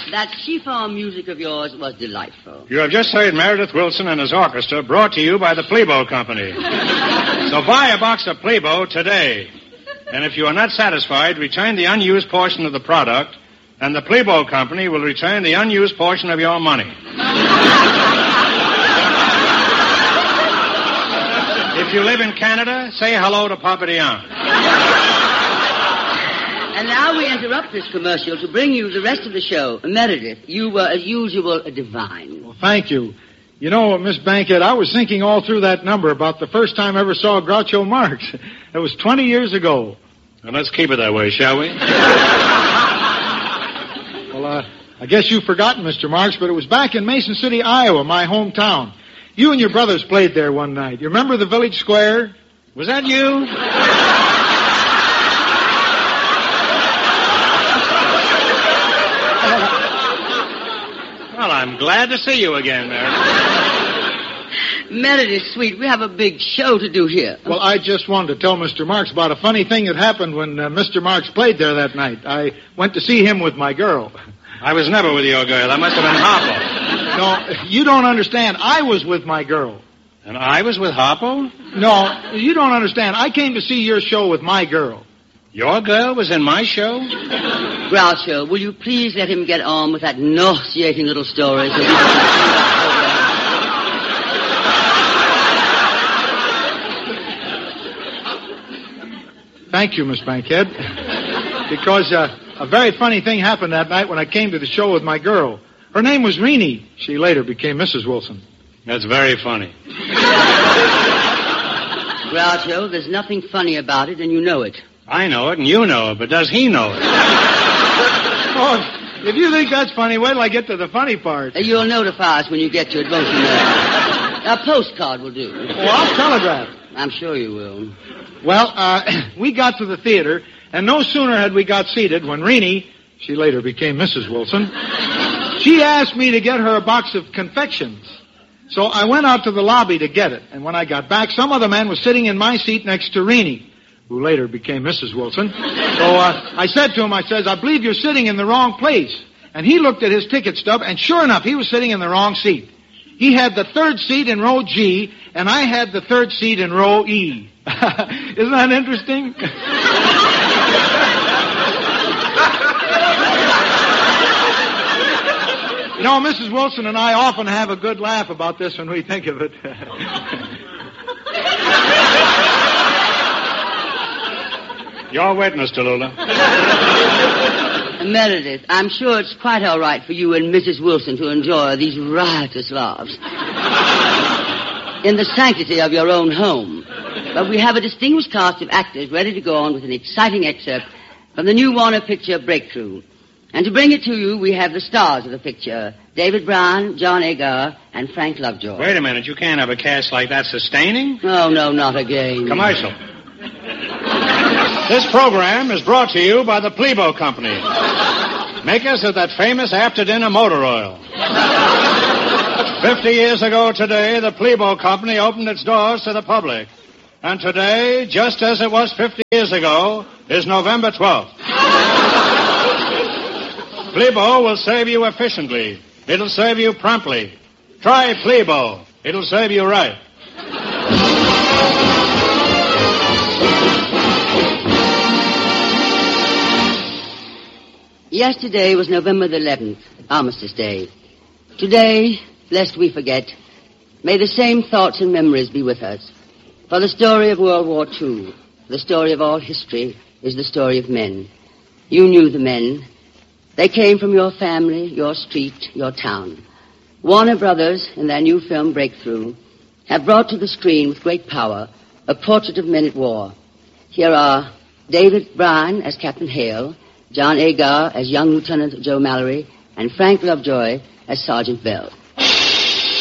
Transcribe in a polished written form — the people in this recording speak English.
That chiffon music of yours was delightful. You have just heard Meredith Wilson and his orchestra brought to you by the Plebo Company. So buy a box of Plebo today. And if you are not satisfied, return the unused portion of the product, and the Plebo Company will return the unused portion of your money. If you live in Canada, say hello to Papa Dion. And now we interrupt this commercial to bring you the rest of the show. Meredith, you were, as usual, divine. Well, thank you. You know, Miss Bankhead, I was thinking all through that number about the first time I ever saw Groucho Marx. It was 20 years ago. Well, let's keep it that way, shall we? Well, I guess you've forgotten, Mr. Marx, but it was back in Mason City, Iowa, my hometown. You and your brothers played there one night. You remember the village square? Was that you? Well, I'm glad to see you again, Meredith. Meredith, sweet, we have a big show to do here. Well, I just wanted to tell Mr. Marx about a funny thing that happened when Mr. Marx played there that night. I went to see him with my girl. I was never with your girl. That must have been Harpo. No, you don't understand. I was with my girl. And I was with Harpo? No, you don't understand. I came to see your show with my girl. Your girl was in my show? Groucho, will you please let him get on with that nauseating little story? Thank you, Miss Bankhead. Because a very funny thing happened that night when I came to the show with my girl. Her name was Renee. She later became Mrs. Wilson. That's very funny. Groucho, there's nothing funny about it, and you know it. I know it, and you know it, but does he know it? Oh, if you think that's funny, wait till I get to the funny part. You'll notify us when you get to it, won't you, A postcard will do. Oh, I'll telegraph. I'm sure you will. Well, we got to the theater, and no sooner had we got seated when Renee, she later became Mrs. Wilson, she asked me to get her a box of confections. So I went out to the lobby to get it, and when I got back, some other man was sitting in my seat next to Renee, who later became Mrs. Wilson. So I said to him, I believe you're sitting in the wrong place. And he looked at his ticket stub, and sure enough, he was sitting in the wrong seat. He had the third seat in row G, and I had the third seat in row E. Isn't that interesting? You know, Mrs. Wilson and I often have a good laugh about this when we think of it. Your witness, Tallulah. Meredith, I'm sure it's quite all right for you and Mrs. Wilson to enjoy these riotous laughs in the sanctity of your own home. But we have a distinguished cast of actors ready to go on with an exciting excerpt from the new Warner picture, Breakthrough. And to bring it to you, we have the stars of the picture, David Brown, John Agar, and Frank Lovejoy. Wait a minute, you can't have a cast like that sustaining? Oh, no, not again. Commercial. This program is brought to you by the Plebo Company, makers of that famous after-dinner motor oil. 50 years ago today, the Plebo Company opened its doors to the public. And today, just as it was 50 years ago, is November 12th. Plebo will serve you efficiently. It'll serve you promptly. Try Plebo. It'll serve you right. Yesterday was November the 11th, Armistice Day. Today, lest we forget, may the same thoughts and memories be with us. For the story of World War II, the story of all history, is the story of men. You knew the men. They came from your family, your street, your town. Warner Brothers, in their new film Breakthrough, have brought to the screen with great power a portrait of men at war. Here are David Brown as Captain Hale, John Agar as young Lieutenant Joe Mallory, and Frank Lovejoy as Sergeant Bell.